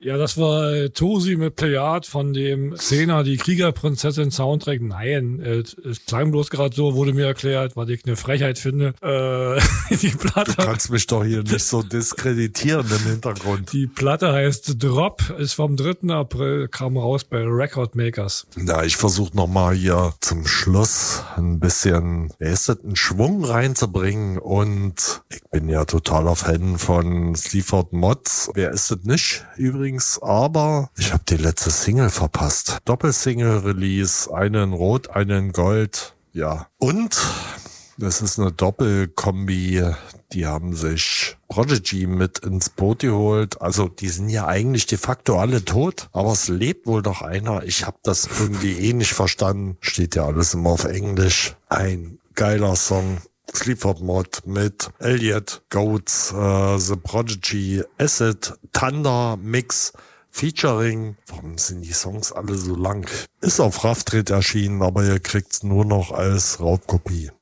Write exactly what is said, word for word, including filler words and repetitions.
Ja, das war äh, Tosi mit Plejad von dem Xena, die Kriegerprinzessin Soundtrack. Nein, äh, es klang bloß gerade so, wurde mir erklärt, was ich eine Frechheit finde. Äh, die Platte, du kannst mich doch hier nicht so diskreditieren im Hintergrund. Die Platte heißt Drop, ist vom dritten April, kam raus bei Record Makers. Na, ich versuche nochmal hier zum Schluss ein bisschen, wer ist das, einen Schwung reinzubringen, und ich bin ja totaler Fan von Sleaford Mods. Wer ist das nicht übrigens? Aber ich habe die letzte Single verpasst. Doppelsingle-Release, einen in Rot, einen in Gold. Ja. Und das ist eine Doppelkombi. Die haben sich Prodigy mit ins Boot geholt. Also die sind ja eigentlich de facto alle tot. Aber es lebt wohl doch einer. Ich habe das irgendwie eh nicht verstanden. Steht ja alles immer auf Englisch. Ein geiler Song. Sleaford Mod mit Elliot, Goats, äh, The Prodigy, Acid, Thunder, Mix, Featuring. Warum sind die Songs alle so lang? Ist auf Rough Trade erschienen, aber ihr kriegt's nur noch als Raubkopie.